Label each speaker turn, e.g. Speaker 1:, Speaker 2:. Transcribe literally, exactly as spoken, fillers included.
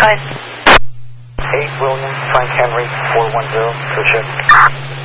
Speaker 1: Fine.
Speaker 2: eight William, Frank Henry, four one zero, go check.